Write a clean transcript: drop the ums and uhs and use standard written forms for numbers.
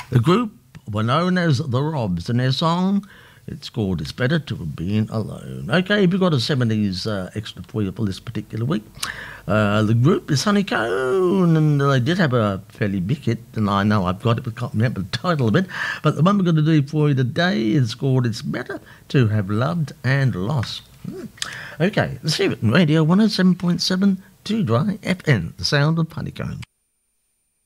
The group were known as the Robs, and their song, it's called It's Better to Have Been Alone. Okay, we've got a 70s extra for you for this particular week. The group is Honeycomb, and they did have a fairly big hit, and I know I've got it, but can't remember the title of it. But the one we're going to do for you today is called It's Better to Have Loved and Lost. Okay, let's hear it on Radio 107.7 2 Dry FM, the sound of Honeycomb.